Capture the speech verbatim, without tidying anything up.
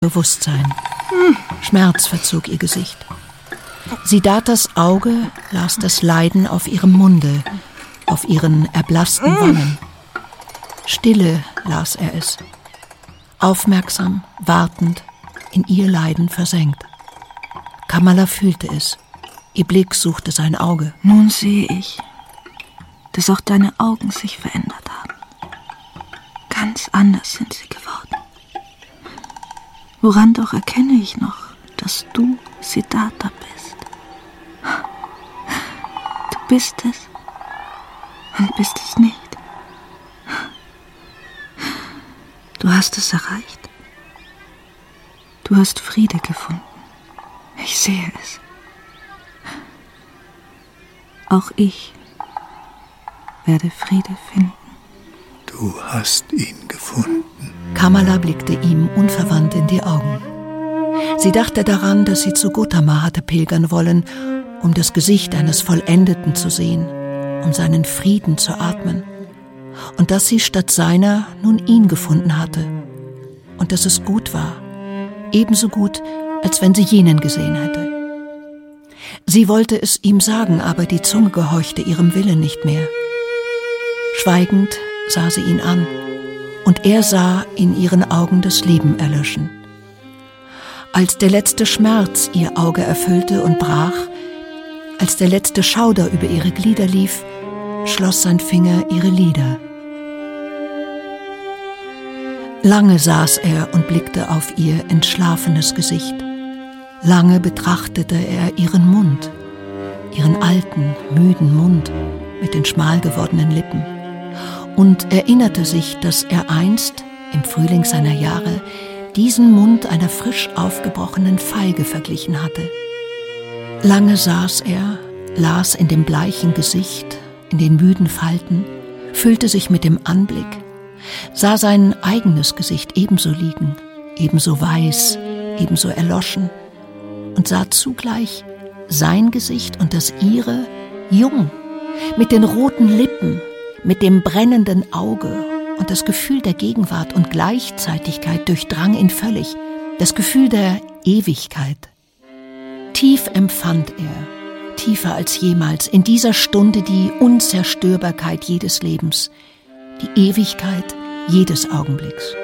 Bewusstsein. Schmerz verzog ihr Gesicht. Siddharthas Auge las das Leiden auf ihrem Munde, auf ihren erblassten Wangen. Stille las er es. Aufmerksam, wartend, in ihr Leiden versenkt. Kamala fühlte es. Ihr Blick suchte sein Auge. Nun sehe ich, dass auch deine Augen sich verändert haben. Ganz anders sind sie geworden. Woran doch erkenne ich noch, dass du Siddhartha bist. Du bist es und bist es nicht. Du hast es erreicht. Du hast Friede gefunden. Ich sehe es. Auch ich werde Friede finden. Du hast ihn gefunden. Kamala blickte ihm unverwandt in die Augen. Sie dachte daran, dass sie zu Gautama hatte pilgern wollen, um das Gesicht eines Vollendeten zu sehen, um seinen Frieden zu atmen. Und dass sie statt seiner nun ihn gefunden hatte. Und dass es gut war. Ebenso gut, als wenn sie jenen gesehen hätte. Sie wollte es ihm sagen, aber die Zunge gehorchte ihrem Willen nicht mehr. Schweigend sah sie ihn an, und er sah in ihren Augen das Leben erlöschen. Als der letzte Schmerz ihr Auge erfüllte und brach, als der letzte Schauder über ihre Glieder lief, schloss sein Finger ihre Lider. Lange saß er und blickte auf ihr entschlafenes Gesicht. Lange betrachtete er ihren Mund, ihren alten, müden Mund mit den schmal gewordenen Lippen, und erinnerte sich, dass er einst, im Frühling seiner Jahre, diesen Mund einer frisch aufgebrochenen Feige verglichen hatte. Lange saß er, las in dem bleichen Gesicht, in den müden Falten, füllte sich mit dem Anblick, sah sein eigenes Gesicht ebenso liegen, ebenso weiß, ebenso erloschen, und sah zugleich sein Gesicht und das ihre jung, mit den roten Lippen, mit dem brennenden Auge, und das Gefühl der Gegenwart und Gleichzeitigkeit durchdrang ihn völlig, das Gefühl der Ewigkeit. Tief empfand er, tiefer als jemals, in dieser Stunde die Unzerstörbarkeit jedes Lebens, die Ewigkeit jedes Augenblicks.